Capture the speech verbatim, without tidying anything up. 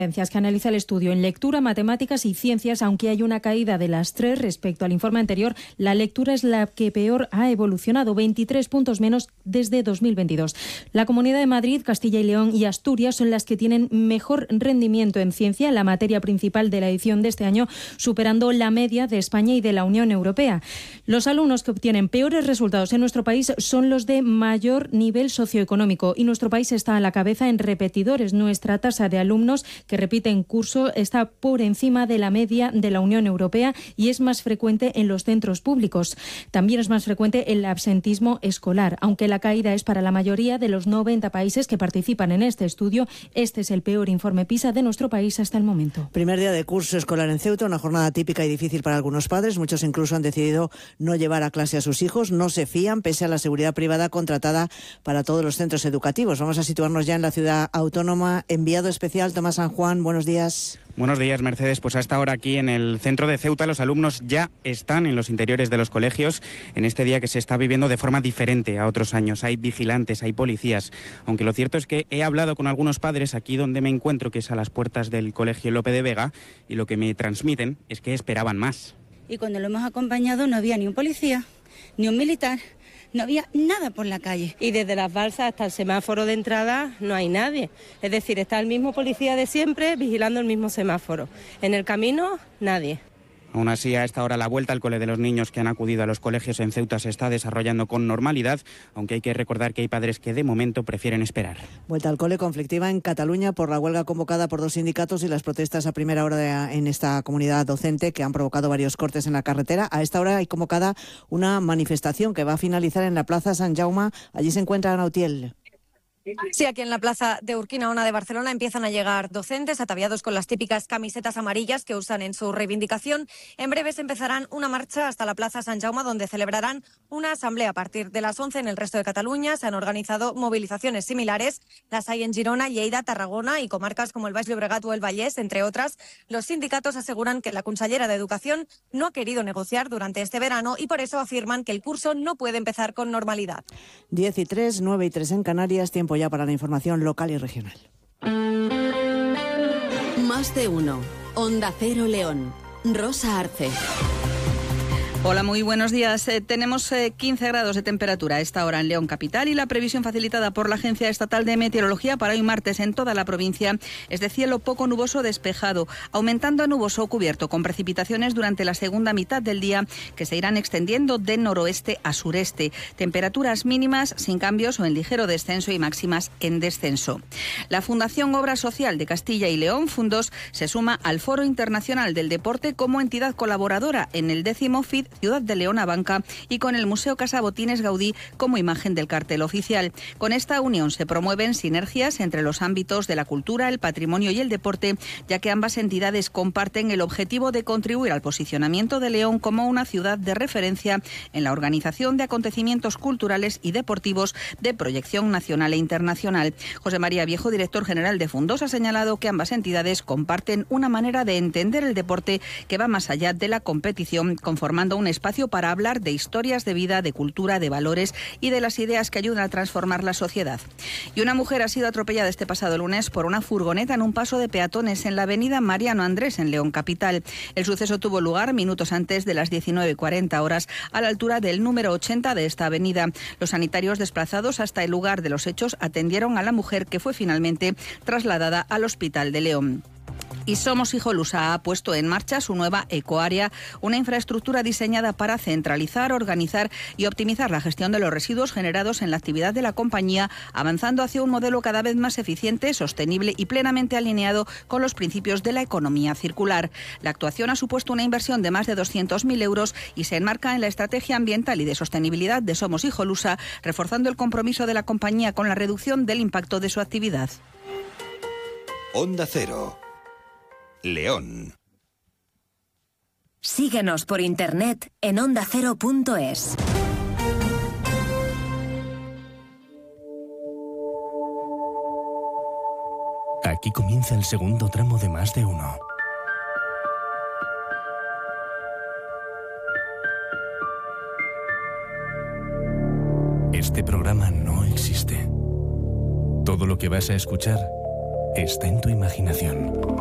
que analiza el estudio en lectura, matemáticas y ciencias, aunque hay una caída de las tres respecto al informe anterior, la lectura es la que peor ha evolucionado, veintitrés puntos menos desde dos mil veintidós. La Comunidad de Madrid, Castilla y León y Asturias son las que tienen mejor rendimiento en ciencia, la materia principal de la edición de este año, superando la media de España y de la Unión Europea. Los alumnos que obtienen peores resultados en nuestro país son los de mayor nivel socioeconómico y nuestro país está a la cabeza en repetidores. Nuestra tasa de alumnos que repiten curso está por encima de la media de la Unión Europea y es más frecuente en los centros públicos. También es más frecuente el absentismo escolar. Aunque la caída es para la mayoría de los noventa países que participan en este estudio, este es el peor informe PISA de nuestro país hasta el momento. Primer día de curso escolar en Ceuta, una jornada típica y difícil para algunos padres. Muchos incluso han decidido no llevar a clase a sus hijos. No se fían pese a la seguridad privada contratada para todos los centros educativos. Vamos a situarnos ya en la ciudad autónoma. Enviado especial Tomás San Juan, buenos días. Buenos días, Mercedes. Pues hasta ahora aquí en el centro de Ceuta los alumnos ya están en los interiores de los colegios en este día que se está viviendo de forma diferente a otros años. Hay vigilantes, hay policías, aunque lo cierto es que he hablado con algunos padres aquí donde me encuentro, que es a las puertas del Colegio Lope de Vega, y lo que me transmiten es que esperaban más. Y cuando lo hemos acompañado no había ni un policía, ni un militar. No había nada por la calle. Y desde las balsas hasta el semáforo de entrada no hay nadie. Es decir, está el mismo policía de siempre vigilando el mismo semáforo. En el camino, nadie. Aún así, a esta hora la vuelta al cole de los niños que han acudido a los colegios en Ceuta se está desarrollando con normalidad, aunque hay que recordar que hay padres que de momento prefieren esperar. Vuelta al cole conflictiva en Cataluña por la huelga convocada por dos sindicatos y las protestas a primera hora de, en esta comunidad docente que han provocado varios cortes en la carretera. A esta hora hay convocada una manifestación que va a finalizar en la Plaza Sant Jaume. Allí se encuentra Ana Utiel. Sí, aquí en la plaza de Urquinaona de Barcelona empiezan a llegar docentes ataviados con las típicas camisetas amarillas que usan en su reivindicación. En breves empezarán una marcha hasta la plaza Sant Jaume, donde celebrarán una asamblea a partir de las once. En el resto de Cataluña se han organizado movilizaciones similares. Las hay en Girona, Lleida, Tarragona y comarcas como el Baix Llobregat o el Vallès, entre otras. Los sindicatos aseguran que la consellera de Educación no ha querido negociar durante este verano y por eso afirman que el curso no puede empezar con normalidad. diez y tres, nueve y tres en Canarias, tiempo ya para la información local y regional. Más de uno. Onda Cero León. Rosa Arce. Hola, muy buenos días. Eh, tenemos eh, quince grados de temperatura a esta hora en León capital y la previsión facilitada por la Agencia Estatal de Meteorología para hoy martes en toda la provincia es de cielo poco nuboso despejado, aumentando a nuboso cubierto con precipitaciones durante la segunda mitad del día que se irán extendiendo de noroeste a sureste. Temperaturas mínimas sin cambios o en ligero descenso y máximas en descenso. La Fundación Obra Social de Castilla y León, Fundos, se suma al Foro Internacional del Deporte como entidad colaboradora en el décimo F I D Ciudad de León Abanca y con el Museo Casa Botines Gaudí como imagen del cartel oficial. Con esta unión se promueven sinergias entre los ámbitos de la cultura, el patrimonio y el deporte, ya que ambas entidades comparten el objetivo de contribuir al posicionamiento de León como una ciudad de referencia en la organización de acontecimientos culturales y deportivos de proyección nacional e internacional. José María Viejo, director general de Fundos, ha señalado que ambas entidades comparten una manera de entender el deporte que va más allá de la competición, conformando un espacio para hablar de historias de vida, de cultura, de valores y de las ideas que ayudan a transformar la sociedad. Y una mujer ha sido atropellada este pasado lunes por una furgoneta en un paso de peatones en la avenida Mariano Andrés, en León capital. El suceso tuvo lugar minutos antes de las diecinueve cuarenta horas a la altura del número ochenta de esta avenida. Los sanitarios desplazados hasta el lugar de los hechos atendieron a la mujer, que fue finalmente trasladada al hospital de León. Y Somos Hijolusa ha puesto en marcha su nueva ecoárea, una infraestructura diseñada para centralizar, organizar y optimizar la gestión de los residuos generados en la actividad de la compañía, avanzando hacia un modelo cada vez más eficiente, sostenible y plenamente alineado con los principios de la economía circular. La actuación ha supuesto una inversión de más de doscientos mil euros y se enmarca en la estrategia ambiental y de sostenibilidad de Somos Hijolusa, reforzando el compromiso de la compañía con la reducción del impacto de su actividad. Onda Cero. León. Síguenos por internet en onda cero punto es. Aquí comienza el segundo tramo de Más de Uno. Este programa no existe. Todo lo que vas a escuchar está en tu imaginación.